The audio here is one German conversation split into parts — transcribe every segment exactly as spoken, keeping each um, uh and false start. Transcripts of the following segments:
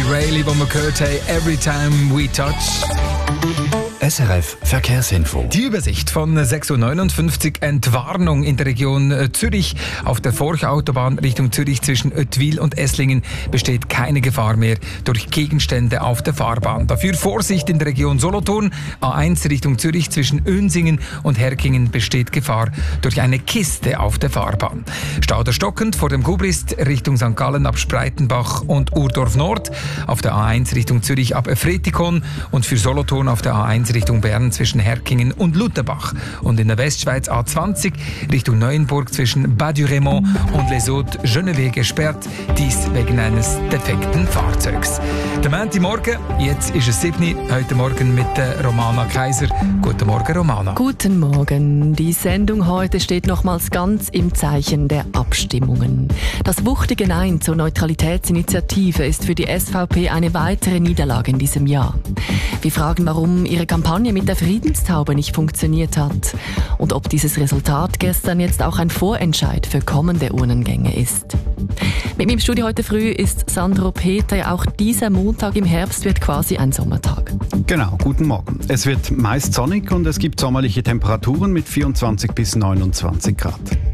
Rayleigh, wo wir gehört haben, Every Time We Touch. S R F Verkehrsinfo. Die Übersicht von sechs Uhr neunundfünfzig. Entwarnung in der Region Zürich. Auf der Forchautobahn Richtung Zürich zwischen Oetwil und Esslingen besteht keine Gefahr mehr durch Gegenstände auf der Fahrbahn. Dafür Vorsicht in der Region Solothurn. A eins Richtung Zürich zwischen Önsingen und Herkingen besteht Gefahr durch eine Kiste auf der Fahrbahn. Stauder stockend vor dem Gubrist Richtung Sankt Gallen ab Spreitenbach und Urdorf Nord. Auf der A eins Richtung Zürich ab Efretikon und für Solothurn auf der A eins Richtung Bern zwischen Herkingen und Lutherbach. Und in der Westschweiz A zwanzig Richtung Neuenburg zwischen Bas-du-Raymond und Les Hauts-Geneviève gesperrt. Dies wegen eines defekten Fahrzeugs. Der Montagmorgen, jetzt ist es sieben Uhr, heute Morgen mit der Romana Kaiser. Guten Morgen, Romana. Guten Morgen. Die Sendung heute steht nochmals ganz im Zeichen der Abstimmungen. Das wuchtige Nein zur Neutralitätsinitiative ist für die S V P eine weitere Niederlage in diesem Jahr. Wir fragen, warum ihre Kampagne mit der Friedenstaube nicht funktioniert hat und ob dieses Resultat gestern jetzt auch ein Vorentscheid für kommende Urnengänge ist. Mit mir im Studio heute früh ist Sandro Peter. Auch dieser Montag im Herbst wird quasi ein Sommertag. Genau, guten Morgen. Es wird meist sonnig und es gibt sommerliche Temperaturen mit vierundzwanzig bis neunundzwanzig Grad.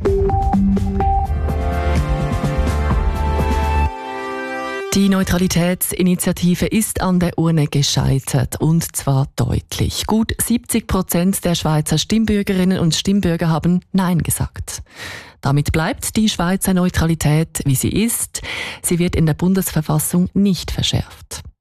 Die Neutralitätsinitiative ist an der Urne gescheitert, und zwar deutlich. Gut siebzig Prozent der Schweizer Stimmbürgerinnen und Stimmbürger haben Nein gesagt. Damit bleibt die Schweizer Neutralität, wie sie ist. Sie wird in der Bundesverfassung nicht verschärft.